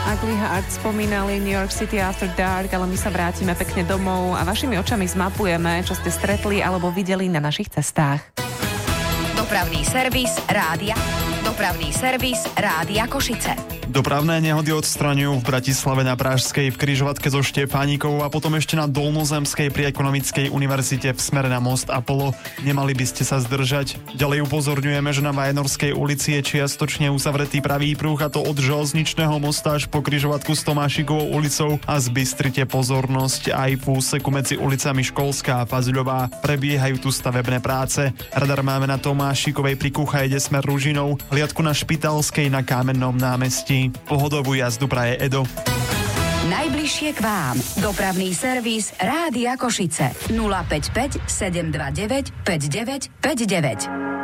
Ugly Heart spomínali New York City After Dark, ale my sa vrátime pekne domov a vašimi očami zmapujeme, čo ste stretli alebo videli na našich cestách. Dopravný servis Rádia Košice. Dopravné nehody odstraňujú v Bratislave na Pražskej, v križovatke so Štefánikovou a potom ešte na Dolnozemskej pri Ekonomickej univerzite v smere na most Apollo. Nemali by ste sa zdržať. Ďalej upozorňujeme, že na Vajnorskej ulici je čiastočne uzavretý pravý pruh, a to od železničného mosta až po križovatku s Tomášikovou ulicou, a zbystrite pozornosť aj v úseku medzi ulicami Školská a Fazuľová. Prebiehajú tu stavebné práce. Radar máme na Tomášikovej pri Kuchajde smer Ružinov, hliadku na Špitalskej na Kámennom námestí. Pohodovú jazdu praje Edo. Najbližšie k vám. Dopravný servis Rádia Košice. 055 729 5959.